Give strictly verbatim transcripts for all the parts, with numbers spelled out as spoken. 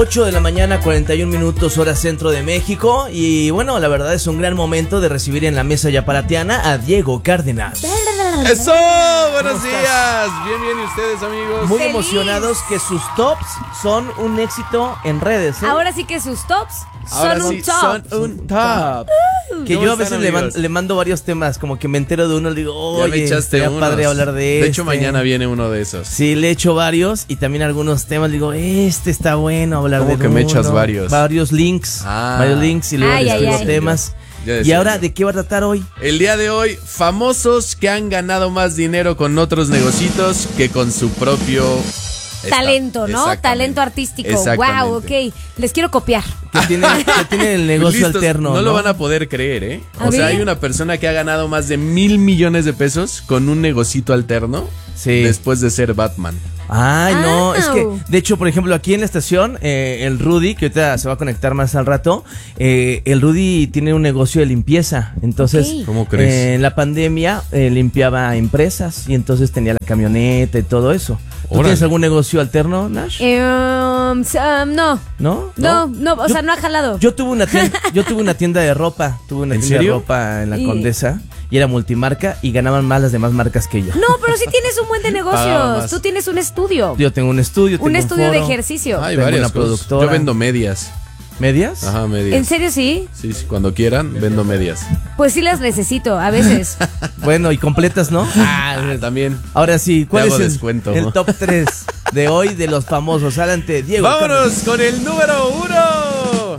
ocho de la mañana, cuarenta y un minutos, hora centro de México. Y bueno, la verdad es un gran momento de recibir en la mesa yaparatiana a Diego Cárdenas. ¡Eso! ¡Buenos días! Bien, bien, ¿y ustedes, amigos? Muy Feliz. emocionados que sus tops son un éxito en redes, ¿eh? Ahora sí que sus tops Ahora son sí, un top. son un top. Que ¿Cómo yo a están, veces le, man- amigos? le mando varios temas, como que me entero de uno, le digo, Ya oye, me echaste sería unos. padre hablar de De este. hecho, mañana viene uno de esos. Sí, le echo varios y también algunos temas. Le digo, este está bueno hablar ¿Cómo de que me uno. echas varios? Varios links. Ah. Varios links y luego Ay, les ay, escribo ay. temas. Ya Y decía ahora, yo. ¿de qué va a tratar hoy? El día de hoy, famosos que han ganado más dinero con otros negocios que con su propio Talento, ¿no? Exactamente. Talento artístico. Exactamente. Wow, ok. Les quiero copiar. Que tiene, que tiene el negocio Listos, alterno. No, ¿no? lo van a poder creer, ¿eh? A O sea, ver. hay una persona que ha ganado más de mil millones de pesos con un negocito alterno Sí. después de ser Batman. Ay, no, Au. es que, de hecho, por ejemplo, aquí en la estación, eh, el Rudy, que ahorita se va a conectar más al rato, eh, el Rudy tiene un negocio de limpieza. Entonces, Ok. ¿Cómo crees? eh, en la pandemia eh, limpiaba empresas y entonces tenía la camioneta y todo eso. ¿Tú Órale. tienes algún negocio alterno, Nash? Eh, um, s- um, no. ¿No? No, no, o Yo- sea, no ha jalado. Yo tuve una tienda, yo tuve una tienda de ropa, tuve una ¿En tienda serio? de ropa en la Y- Condesa y era multimarca y ganaban más las demás marcas que yo. No, pero sí tienes un buen de Pagaba negocios. más. Tú tienes un estudio. Yo tengo un estudio, Un tengo estudio de foro. ejercicio. Hay Tengo varias una cosas. productora. Yo vendo medias. ¿Medias? Ajá, medias. ¿En serio sí? Sí, sí, cuando quieran, vendo medias. Pues sí las necesito, a veces. Bueno, y completas, ¿no? Ah, también. Ahora sí, ¿cuál Te es hago el, descuento. el top tres de hoy de los famosos? Adelante, Diego. Vámonos Cárdenas. con el número uno.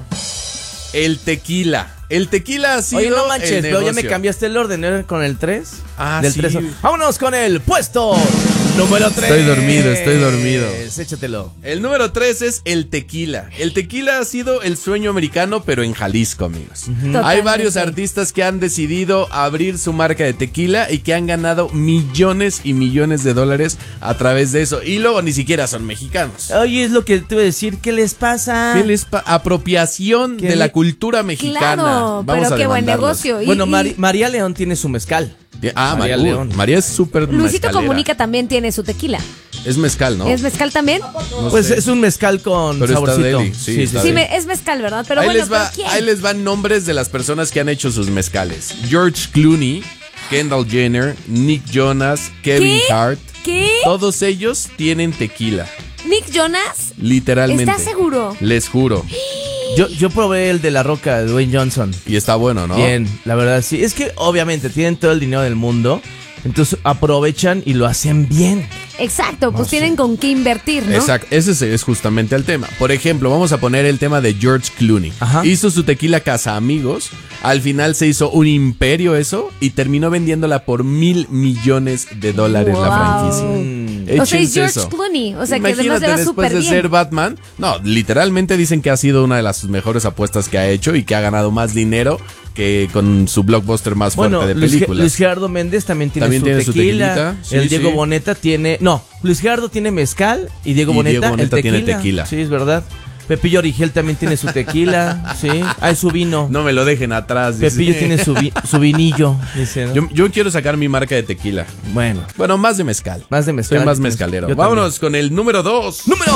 El tequila. El tequila ha sido Oye, no el manches, pero ya me negocio. cambiaste el orden, ¿no? Con el tres. Ah, Del sí. tres. Vámonos con el puesto número tres. Estoy dormido, estoy dormido. Échatelo. El número tres es el tequila. El tequila ha sido el sueño americano, pero en Jalisco, amigos. Hay Totalmente. varios artistas que han decidido abrir su marca de tequila y que han ganado millones y millones de dólares a través de eso. Y luego ni siquiera son mexicanos. Oye, es lo que te iba a decir. ¿Qué les pasa? ¿Qué les pa- apropiación ¿Qué de la le- cultura mexicana? Claro, Vamos pero a qué buen demandarlos. negocio. Y- Bueno, y Mari- María León tiene su mezcal. Ah, María María León. María es súper Luisito mezcalera. Comunica también tiene su tequila. Es mezcal, ¿no? ¿Es mezcal también? No Pues sé. es un mezcal con Pero está saborcito. deli, sí, está Sí, deli. me- es mezcal, ¿verdad? Pero ahí, bueno, les va, ¿pero quién? ahí les van nombres de las personas que han hecho sus mezcales. George Clooney, Kendall Jenner, Nick Jonas, Kevin ¿Qué? Hart. ¿Qué? Todos ellos tienen tequila, ¿Nick Jonas? literalmente. ¿Estás seguro? Les juro. Yo, yo probé el de La Roca, de Dwayne Johnson. Y está bueno, ¿no? Bien, la verdad sí. Es que obviamente tienen todo el dinero del mundo. Entonces aprovechan y lo hacen bien. Exacto, pues tienen con qué invertir, ¿no? Exacto, ese es- es justamente el tema. Por ejemplo, vamos a poner el tema de George Clooney. Ajá. Hizo su tequila Casa Amigos, al final se hizo un imperio eso y terminó vendiéndola por mil millones de dólares la Wow. franquicia. Mm. O sea, es Échense George eso. Clooney, o sea, que además Imagínate le va después súper de bien. ser Batman. No, literalmente dicen que ha sido una de las mejores apuestas que ha hecho y que ha ganado más dinero que con su blockbuster más fuerte Bueno, de Luis, Ge- películas. Luis Gerardo Méndez también tiene, También su, tiene su tequila. tequilita. Sí, el Diego sí. Boneta tiene. No, Luis Gerardo tiene mezcal y Diego Y Boneta, Diego Boneta el tiene tequila. tequila. Sí, es verdad. Pepillo Origel también tiene su tequila. Sí, hay su vino. No me lo dejen atrás. dice. Pepillo tiene su, vi- su vinillo. Dice, ¿no? Yo, yo quiero sacar mi marca de tequila. Bueno, Bueno, más de mezcal. más de mezcal. Soy más Yo mezcalero. también. Vámonos con el número dos. Número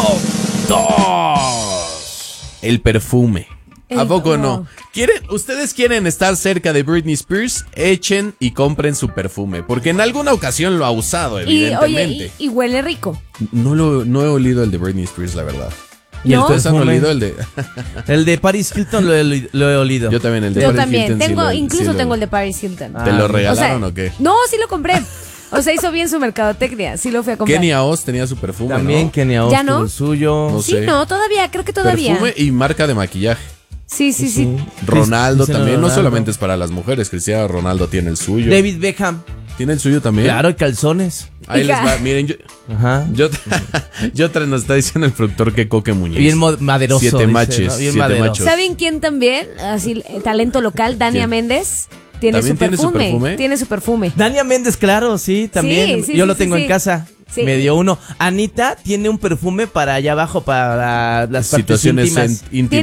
dos. El perfume. ¿A El- poco oh. no? ¿Quieren, ustedes quieren estar cerca de Britney Spears? Echen y compren su perfume. Porque en alguna ocasión lo ha usado, Y, evidentemente. oye, y, y huele rico. No, lo, no he olido el de Britney Spears, la verdad. ¿Y el ¿No? ¿Ustedes han perfume? olido el de...? El de Paris Hilton lo he, oli- lo he olido. Yo también el de Yo Paris también. Hilton sí Tengo, lo- sí incluso lo- tengo el de Paris Hilton. Ah, ¿Te lo o sea, regalaron o, qué? No, sí lo compré. O sea, hizo bien su mercadotecnia. Sí lo fui a comprar. Kenia Oz tenía su perfume, También ¿no? Kenia Oz ¿Ya no? tuvo el suyo. No Sí, sé. no, todavía, creo que todavía. Perfume y marca de maquillaje. Sí, sí, sí. Ronaldo Cristiano también, no Ronaldo. solamente es para las mujeres, Cristiano Ronaldo tiene el suyo. David Beckham. ¿Tiene el suyo también? Claro, y calzones. Ahí les Hija. va, miren, yo, Ajá. yo, yo tra- nos está diciendo el productor que Coque Muñiz. Bien mo- maderoso. Siete dice, maches, ¿no? Bien siete maderoso. machos. ¿Saben quién también? Así, eh, talento local, Dania ¿Quién? Méndez. Tiene su, ¿También tiene su perfume, perfume? Tiene su perfume. Dania Méndez, claro, sí, también. Sí, sí, Yo sí, lo sí, tengo sí. en casa. Sí. Me dio uno. Anita tiene un perfume para allá abajo, para las partes Situaciones íntimas. en- íntimas. Tiene,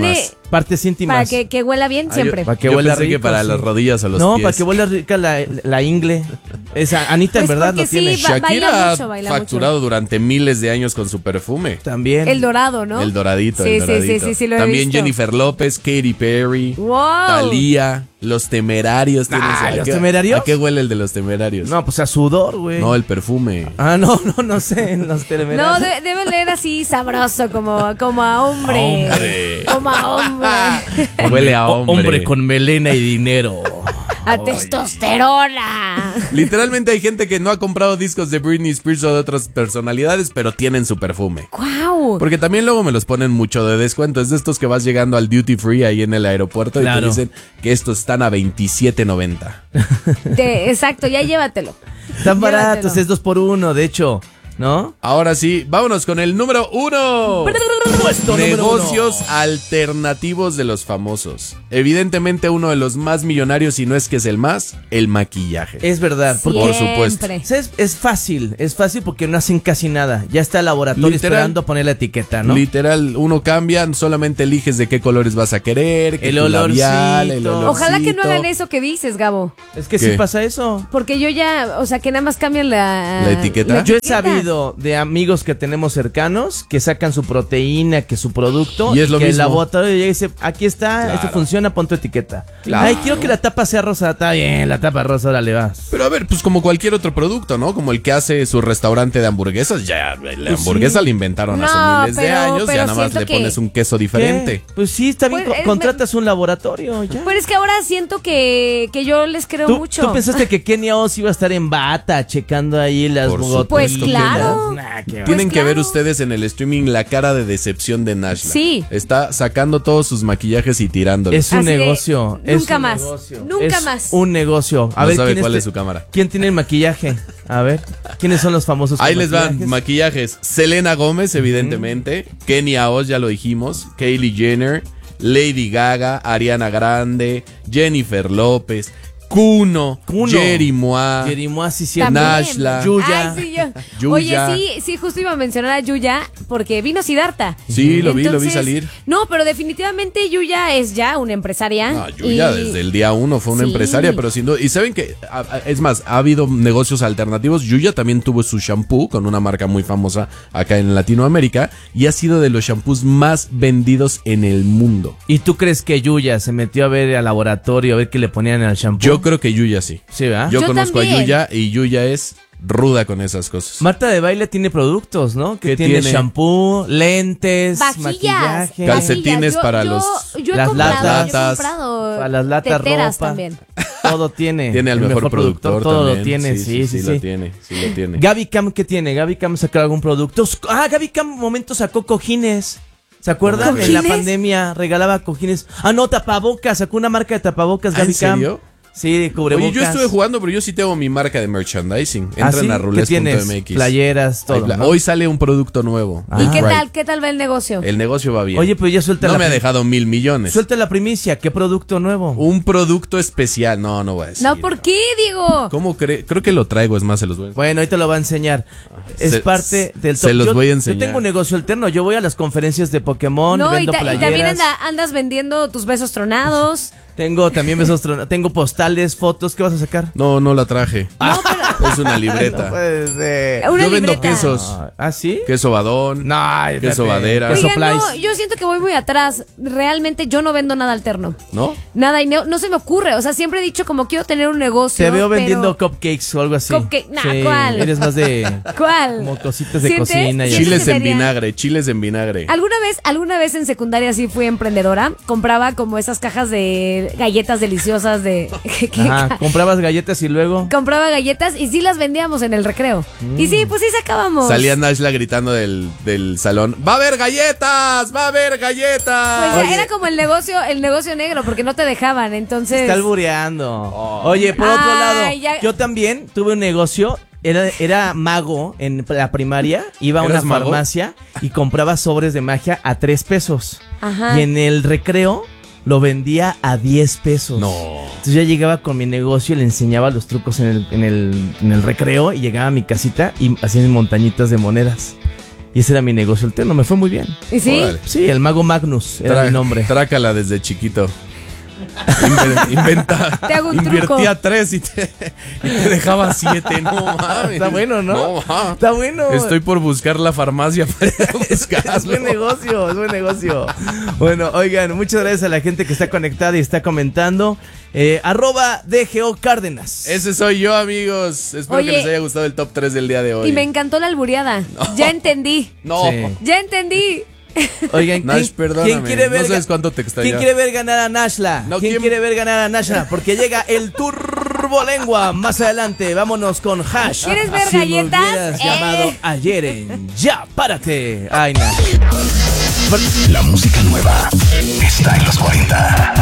Partes íntimas. Para que, que huela bien Ah, siempre. yo, Para que yo huela pensé que rico, para sí. las rodillas o los no, pies. para que huela rica la, la ingle. Esa, Anita en Pues verdad porque lo sí, tiene. va- baila Shakira mucho, ha baila facturado durante miles de años con su perfume. También. El dorado, ¿no? El doradito, Sí, el sí, doradito. sí, sí, sí, lo he También visto. Jennifer López, Katy Perry, ¡Wow! Thalía, Los Temerarios. Ah, ¿tienes- ¿a ¿Los qué- Temerarios? ¿A qué huele el de Los Temerarios? No, pues a sudor, güey. No, el perfume. Ah, no, no, no sé. En los No, temerarios. de- debe leer así sabroso, como, como a hombre. Hombre. Como a hombre. Huele a hombre. con melena y dinero. A testosterona. Literalmente hay gente que no ha comprado discos de Britney Spears o de otras personalidades, pero tienen su perfume. ¡Guau! Porque también luego me los ponen mucho de descuento. Es de estos que vas llegando al duty free ahí en el aeropuerto y Claro. te dicen que estos están a veintisiete noventa. De- exacto, ya llévatelo. Están baratos, Llévatelo. es dos por uno, de hecho. ¿No? Ahora sí, vámonos con el número uno. Puesto número Negocios uno. alternativos de los famosos. Evidentemente uno de los más millonarios, y no es que es el más, el maquillaje. Es verdad. Porque Por supuesto. Siempre. es, es fácil, es fácil porque no hacen casi nada. Ya está el laboratorio Literal. esperando a poner la etiqueta, ¿no? Literal, uno cambia, solamente eliges de qué colores vas a querer, que El tu labial, olorcito. el Ojalá que no olorcito. hagan eso que dices, Gabo. Es que ¿Qué? sí pasa eso. Porque yo ya, o sea, que nada más cambian la... ¿La etiqueta? Yo he etiqueta. sabido de amigos que tenemos cercanos que sacan su proteína, que su producto, Y es lo que el mismo. laboratorio llega y dice, aquí está, Claro. esto funciona, pon tu etiqueta. Claro. Ay, quiero que la tapa sea rosa. Está bien, la tapa rosa, órale, vas. Pero a ver, pues como cualquier otro producto, ¿no? Como el que hace su restaurante de hamburguesas, ya la Pues hamburguesa sí. la inventaron No, hace miles de pero- años, pero ya nada más siento le que- pones un queso diferente. ¿Qué? Pues sí, está bien, Pues, co- eh, contratas un laboratorio, ya. Pero es que ahora siento que, que yo les creo ¿Tú, mucho. tú pensaste que Kenia Oz iba a estar en bata checando ahí las Por bogotas? Pues claro. Nah, qué va. Tienen Pues que ver claro. ustedes en el streaming la cara de decepción de Nashla. Sí. Está sacando todos sus maquillajes y tirándolos. Es un Así de, negocio. es nunca un más, negocio, nunca es más. Un negocio. A No ver, sabe ¿quién cuál este- es su cámara. ¿Quién tiene el maquillaje? A ver, ¿quiénes son los famosos? con Ahí les van maquillajes? maquillajes. Selena Gómez, evidentemente. Kenia Oz, ya lo dijimos. Kylie Jenner. Lady Gaga. Ariana Grande. Jennifer López. Kuno. Kuno. Jerry Mois. Jerimoa, sí, cierto. También. Nashla. Yuya. Ay, sí, yo. Yuya. Oye, sí, sí, justo iba a mencionar a Yuya porque vino Siddhartha. Sí, lo vi, lo vi Entonces, salir. No, pero definitivamente Yuya es ya una empresaria. No, Yuya y- desde el día uno fue una Sí. empresaria, pero sin duda. Y saben que, a- a- es más, ha habido negocios alternativos. Yuya también tuvo su shampoo con una marca muy famosa acá en Latinoamérica y ha sido de los shampoos más vendidos en el mundo. ¿Y tú crees que Yuya se metió a ver al laboratorio a ver qué le ponían al shampoo? Yo creo que Yuya sí. Sí, ¿verdad? Yo, Yo conozco también. a Yuya y Yuya es ruda con esas cosas. Marta de Baile tiene productos, ¿no? Que ¿Qué tiene, tiene? shampoo, lentes, Vajillas. maquillaje. Calcetines vajillas. Yo- para yo- los- Yo he las comprado, latas. yo he comprado Para las latas, teteras ropa. también. Todo tiene. Tiene al El mejor, productor, todo también. lo tiene, sí, sí, sí. lo tiene, sí lo tiene. Gaby Cam, ¿qué tiene? Gaby Cam sacó algún producto. Ah, Gaby Cam un momento sacó cojines. ¿Se acuerdan? En la ¿Cojines? pandemia regalaba cojines. Ah, no, tapabocas. Sacó una marca de tapabocas, ¿Ah, en Gaby Cam. serio? Sí, de cubrebocas. Oye, yo estuve jugando, pero yo sí tengo mi marca de merchandising. ¿Ah, Entran sí? a ¿Qué rules punto tienes? m x. Playeras, todo, Hay pla- ¿no? Hoy sale un producto nuevo. Ah. ¿Y el qué Pride. tal? ¿Qué tal va el negocio? El negocio va bien. Oye, pues ya suelta no la me ha pri- dejado mil millones. Suelta la primicia. ¿Qué producto nuevo? Un producto especial. No, no voy a decir. No, ¿por qué, Diego? ¿Cómo cree? Creo que lo traigo, es más, se los voy a Bueno, ahí te lo va a enseñar. Es Se- parte del se los yo, voy a Yo enseñar. tengo un negocio alterno. Yo voy a las conferencias de Pokémon, No, y, vendo ta- y playeras. también anda- andas vendiendo tus besos tronados. Tengo también besos tron- tengo postales, fotos. ¿Qué vas a sacar? No, no la traje. No, pero Es una libreta. puede ser. una Yo vendo libreta. quesos. Ah, ¿Ah, sí? Queso badón. No, Queso badera. Queso Oigan, no, Plies. yo siento que voy muy atrás. Realmente yo no vendo nada alterno. ¿No? Nada, y no, no se me ocurre. O sea, siempre he dicho como quiero tener un negocio. Te veo vendiendo pero- cupcakes o algo así. Cupcake, nah, ¿cuál? Eres más de ¿Cuál? como cositas de ¿Sientes? cocina y ¿Sientes así. Chiles que en sería- vinagre, chiles en vinagre. ¿Alguna vez, alguna vez en secundaria sí fui emprendedora? Compraba como esas cajas de galletas deliciosas de... ¿qué? Ajá, comprabas galletas y luego Compraba galletas y sí las vendíamos en el recreo. Y sí, pues sí sacábamos. Salía Nashla gritando del, del salón. ¡Va a haber galletas! ¡Va a haber galletas! Pues Oye. era como el negocio, el negocio negro, porque no te dejaban, entonces... está albureando. Oye, por otro Ay, lado, ya- yo también tuve un negocio. Era, era mago en la primaria. Iba a una ¿Eras mago? farmacia y compraba sobres de magia a tres pesos. Ajá. Y en el recreo lo vendía a diez pesos. No. Entonces ya llegaba con mi negocio y le enseñaba los trucos en el, en el, en el recreo y llegaba a mi casita y hacía mis montañitas de monedas. Y ese era mi negocio alterno, me fue muy bien. ¿Y sí? Órale. Sí, el Mago Magnus era Tra- mi nombre. Trácala desde chiquito. Inven- inventa. Te hago un Invertía truco. tres y te, y te dejaba siete. No mames. Está bueno, ¿no? No mames. Está bueno. Estoy por buscar la farmacia para ir a Es buscarlo. buen negocio, es buen negocio. Bueno, oigan, muchas gracias a la gente que está conectada y está comentando. Eh, arroba D G O Cárdenas. Ese soy yo, amigos. Espero Oye, que les haya gustado el top tres del día de hoy. Y me encantó la albureada. Ya entendí. No. Sí. Ya entendí. Oigan, Nash, ¿quién, perdóname. ¿quién quiere ver No sabes ga- cuánto te extrañaba. ¿Quién quiere ver ganar a Nashla? No, ¿Quién, ¿quién? quiere ver ganar a Nashla? Porque llega el Turbolengua más adelante. Vámonos con Hash. ¿Quieres ver Si me galletas? hubieras Eh. llamado ayer en Ya, párate. Ay, Nash. La música nueva está en los cuarenta.